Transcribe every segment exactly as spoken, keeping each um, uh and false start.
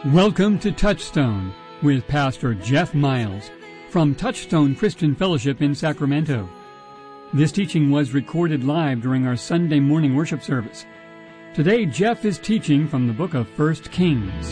Welcome to Touchstone with Pastor Jeff Miles from Touchstone Christian Fellowship in Sacramento. This teaching was recorded live during our Sunday morning worship service. Today, Jeff is teaching from the book of First Kings.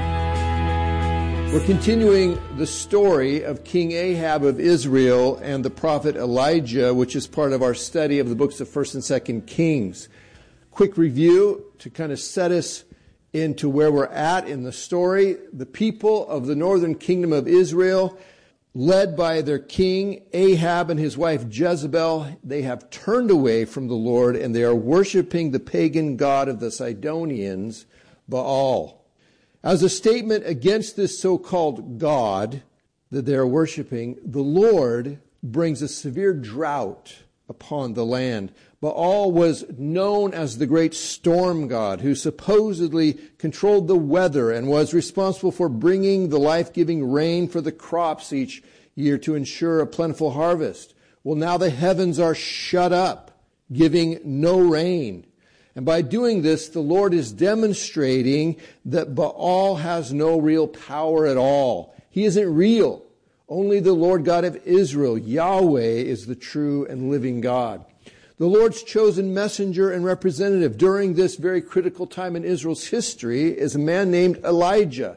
We're continuing the story of King Ahab of Israel and the prophet Elijah, which is part of our study of the books of First and Second Kings. Quick review to kind of set us into where we're at in the story. The people of the northern kingdom of Israel, led by their king Ahab and his wife Jezebel, they have turned away from the Lord and they are worshiping the pagan god of the Sidonians, Baal. As a statement against this so-called god that they are worshiping, the Lord brings a severe drought upon the land. Baal was known as the great storm god who supposedly controlled the weather and was responsible for bringing the life-giving rain for the crops each year to ensure a plentiful harvest. Well, now the heavens are shut up, giving no rain. And by doing this, the Lord is demonstrating that Baal has no real power at all. He isn't real. Only the Lord God of Israel, Yahweh, is the true and living God. The Lord's chosen messenger and representative during this very critical time in Israel's history is a man named Elijah.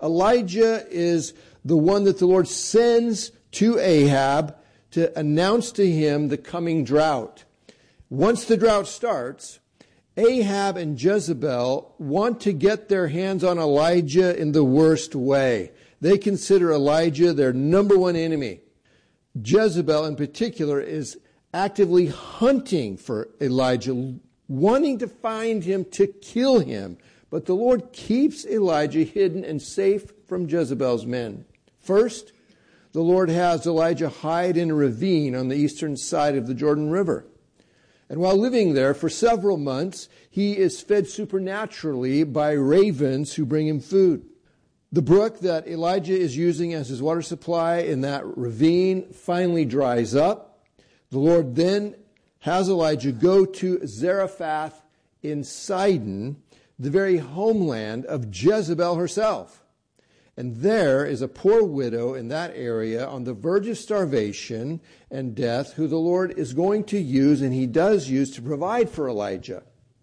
Elijah is the one that the Lord sends to Ahab to announce to him the coming drought. Once the drought starts, Ahab and Jezebel want to get their hands on Elijah in the worst way. They consider Elijah their number one enemy. Jezebel in particular is actively hunting for Elijah, wanting to find him to kill him. But the Lord keeps Elijah hidden and safe from Jezebel's men. First, the Lord has Elijah hide in a ravine on the eastern side of the Jordan River. And while living there for several months, he is fed supernaturally by ravens who bring him food. The brook that Elijah is using as his water supply in that ravine finally dries up. The Lord then has Elijah go to Zarephath in Sidon, the very homeland of Jezebel herself. And there is a poor widow in that area on the verge of starvation and death who the Lord is going to use, and he does use, to provide for Elijah.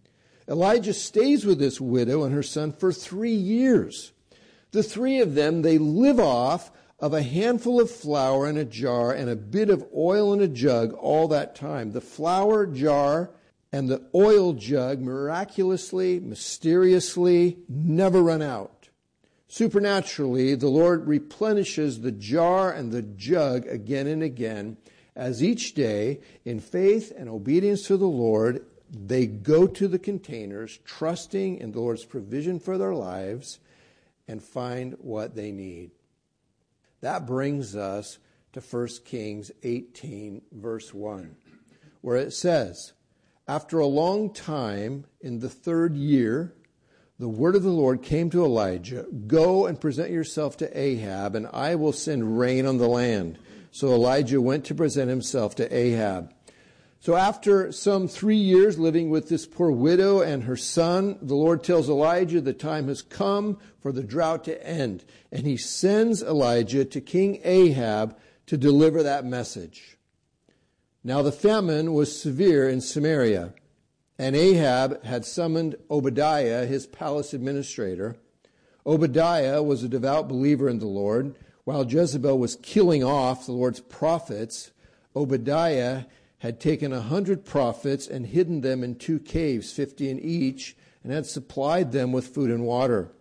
Elijah stays with this widow and her son for three years. The three of them, they live off of a handful of flour in a jar and a bit of oil in a jug all that time. The flour jar and the oil jug miraculously, mysteriously never run out. Supernaturally, the Lord replenishes the jar and the jug again and again as each day, in faith and obedience to the Lord, they go to the containers, trusting in the Lord's provision for their lives, and find what they need. That brings us to First Kings eighteen, verse one, where it says, "After a long time, in the third year, the word of the Lord came to Elijah, 'Go and present yourself to Ahab, and I will send rain on the land.' So Elijah went to present himself to Ahab." So after some three years living with this poor widow and her son, the Lord tells Elijah the time has come for the drought to end. And he sends Elijah to King Ahab to deliver that message. Now the famine was severe in Samaria, and Ahab had summoned Obadiah, his palace administrator. Obadiah was a devout believer in the Lord. While Jezebel was killing off the Lord's prophets, Obadiah had taken a hundred prophets and hidden them in two caves, fifty in each, and had supplied them with food and water.